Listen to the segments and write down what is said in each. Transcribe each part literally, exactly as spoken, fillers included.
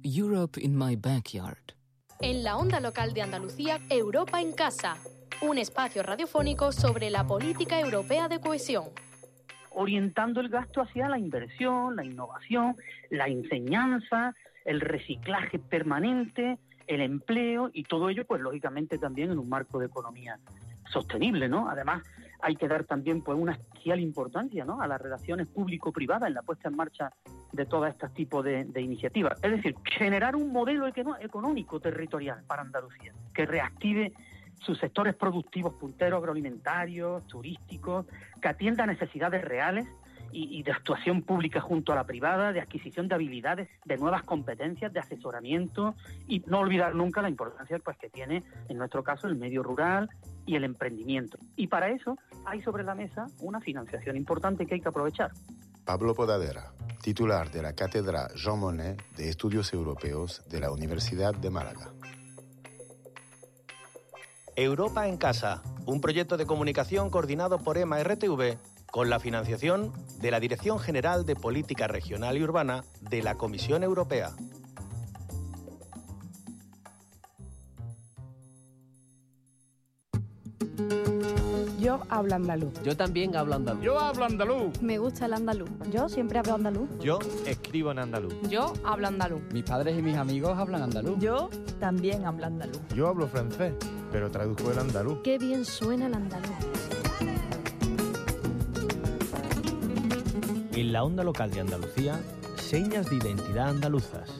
Europe in my backyard. En la onda local de Andalucía, Europa en casa, un espacio radiofónico sobre la política europea de cohesión. Orientando el gasto hacia la inversión, la innovación, la enseñanza, el reciclaje permanente, el empleo y todo ello, pues lógicamente también en un marco de economía sostenible, ¿no? Además, hay que dar también pues una especial importancia, ¿no?, a las relaciones público-privadas en la puesta en marcha de todos estos tipos de, de iniciativas. Es decir, generar un modelo económico territorial para Andalucía que reactive sus sectores productivos punteros, agroalimentarios, turísticos, que atienda a necesidades reales y, y de actuación pública junto a la privada, de adquisición de habilidades, de nuevas competencias, de asesoramiento, y no olvidar nunca la importancia pues, que tiene, en nuestro caso, el medio rural y el emprendimiento. Y para eso hay sobre la mesa una financiación importante que hay que aprovechar. Pablo Podadera, titular de la Cátedra Jean Monnet de Estudios Europeos de la Universidad de Málaga. Europa en Casa, un proyecto de comunicación coordinado por EMA R T V con la financiación de la Dirección General de Política Regional y Urbana de la Comisión Europea. Yo hablo andaluz. Yo también hablo andaluz. Yo hablo andaluz. Me gusta el andaluz. Yo siempre hablo andaluz. Yo escribo en andaluz. Yo hablo andaluz. Mis padres y mis amigos hablan andaluz. Yo también hablo andaluz. Yo hablo francés, pero traduzco el andaluz. Qué bien suena el andaluz. En la onda local de Andalucía, señas de identidad andaluzas.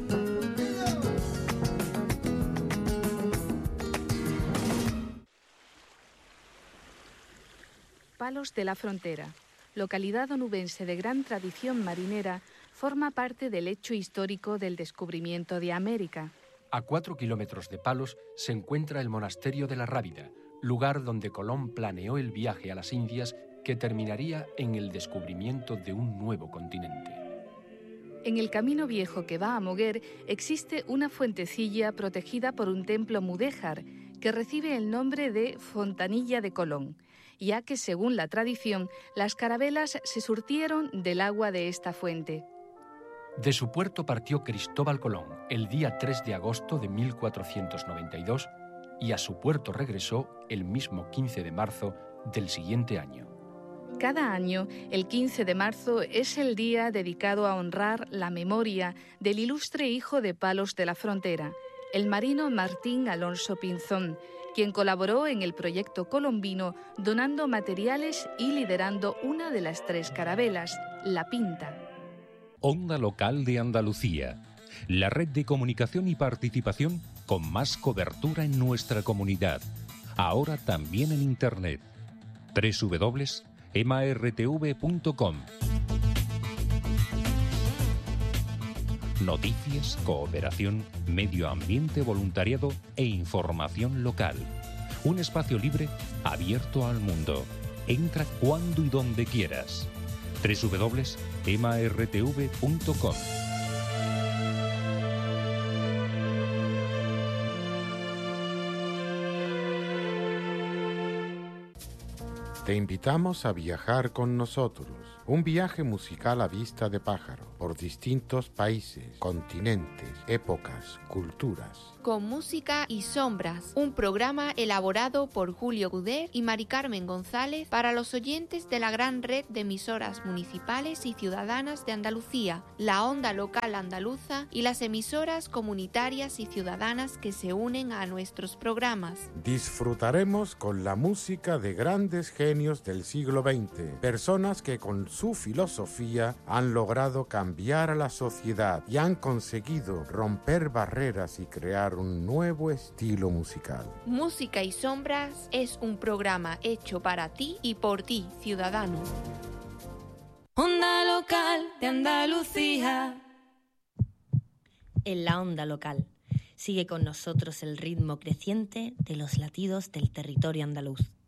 Palos de la Frontera, localidad onubense de gran tradición marinera, forma parte del hecho histórico del descubrimiento de América. A cuatro kilómetros de Palos se encuentra el monasterio de la Rábida, lugar donde Colón planeó el viaje a las Indias que terminaría en el descubrimiento de un nuevo continente. En el camino viejo que va a Moguer existe una fuentecilla protegida por un templo mudéjar que recibe el nombre de Fontanilla de Colón, ya que, según la tradición, las carabelas se surtieron del agua de esta fuente. De su puerto partió Cristóbal Colón el día tres de agosto de mil cuatrocientos noventa y dos y a su puerto regresó el mismo quince de marzo del siguiente año. Cada año, el quince de marzo es el día dedicado a honrar la memoria del ilustre hijo de Palos de la Frontera, el marino Martín Alonso Pinzón, quien colaboró en el proyecto colombino donando materiales y liderando una de las tres carabelas, La Pinta. Onda Local de Andalucía, la red de comunicación y participación con más cobertura en nuestra comunidad, ahora también en Internet. doble u doble u doble u punto ema erre te ve punto com. Noticias, cooperación, medio ambiente, voluntariado e información local. Un espacio libre abierto al mundo. Entra cuando y donde quieras. doble u doble u doble u punto ema erre te ve punto com. Te invitamos a viajar con nosotros. Un viaje musical a vista de pájaro por distintos países, continentes, épocas, culturas. Con música y sombras, un programa elaborado por Julio Guder y Mari Carmen González para los oyentes de la gran red de emisoras municipales y ciudadanas de Andalucía, la onda local andaluza y las emisoras comunitarias y ciudadanas que se unen a nuestros programas. Disfrutaremos con la música de grandes genios del siglo veinte, personas que con su filosofía han logrado cambiar a la sociedad y han conseguido romper barreras y crear un nuevo estilo musical. Música y Sombras es un programa hecho para ti y por ti, ciudadano. Onda Local de Andalucía. En la onda local sigue con nosotros el ritmo creciente de los latidos del territorio andaluz.